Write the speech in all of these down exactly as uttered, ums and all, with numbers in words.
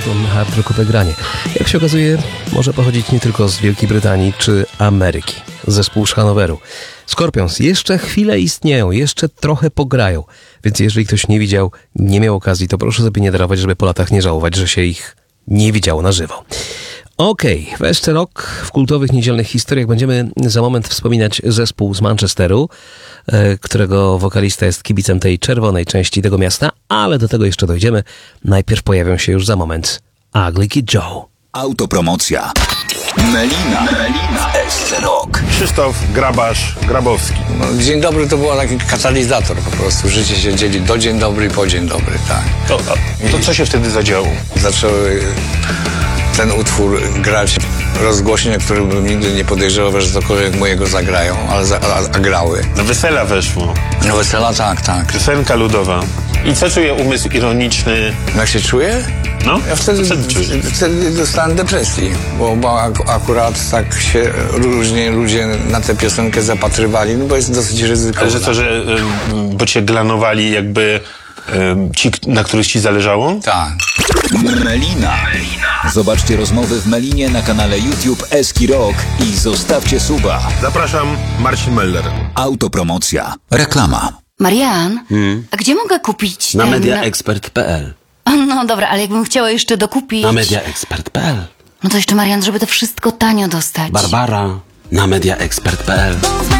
hard rockowe granie. Jak się okazuje, może pochodzić nie tylko z Wielkiej Brytanii czy Ameryki. Zespół z Hanoweru. Scorpions jeszcze chwilę istnieją, jeszcze trochę pograją. Więc jeżeli ktoś nie widział, nie miał okazji, to proszę sobie nie darować, żeby po latach nie żałować, że się ich nie widziało na żywo. Okej, okay. Jeszcze rok w kultowych niedzielnych historiach będziemy za moment wspominać zespół z Manchesteru, którego wokalista jest kibicem tej czerwonej części tego miasta, ale do tego jeszcze dojdziemy. Najpierw pojawią się już za moment Ugly Kid Joe. Autopromocja. Melina. Melina S C Rock. Krzysztof Grabasz Grabowski. No, dzień dobry to był taki katalizator po prostu. Życie się dzieli do dzień dobry i po dzień dobry, tak. To, to co się wtedy zadziało? Zaczęły ten utwór grać rozgłośnie, które bym nigdy nie podejrzewał, że cokolwiek mojego zagrają, ale za, a, a grały. Na wesela weszło. Na wesela, tak, tak. Piosenka ludowa. I co czuje umysł ironiczny? Jak się czuję? No, ja wtedy, wtedy, wtedy dostałem depresji, bo, bo ak- akurat tak się różnie ludzie na tę piosenkę zapatrywali, no bo jest dosyć ryzykowna. Ale że co, że y, bo cię glanowali jakby y, ci, na których ci zależało? Tak. Melina. Zobaczcie rozmowy w Melinie na kanale YouTube Eski Rock i zostawcie suba. Zapraszam, Marcin Meller. Autopromocja. Reklama. Marian, hmm? a gdzie mogę kupić Na ten... mediaexpert kropka p l. No dobra, ale jakbym chciała jeszcze dokupić... Na mediaexpert kropka p l. No to jeszcze, Marian, żeby to wszystko tanio dostać. Barbara, na mediaexpert kropka p l.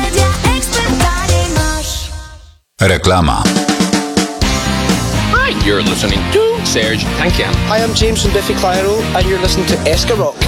Reklama. Hi, you're listening to Serge Tankian. Hi, I'm James from Biffy Clyro, and you're listening to Eska Rock.